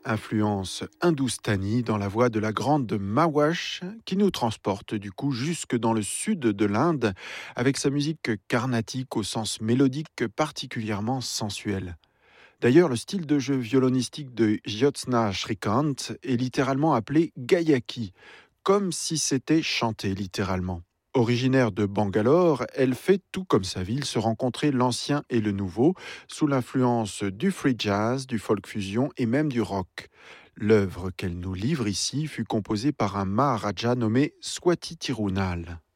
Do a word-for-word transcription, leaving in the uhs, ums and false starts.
Influence hindoustanie dans la voix de la grande Mawash qui nous transporte du coup jusque dans le sud de l'Inde avec sa musique carnatique au sens mélodique particulièrement sensuel. D'ailleurs, le style de jeu violonistique de Jyotsna Shrikant est littéralement appelé Gayaki, comme si c'était chanté littéralement. Originaire de Bangalore, elle fait tout comme sa ville se rencontrer l'ancien et le nouveau, sous l'influence du free jazz, du folk fusion et même du rock. L'œuvre qu'elle nous livre ici fut composée par un Maharaja nommé Swati Tirunal.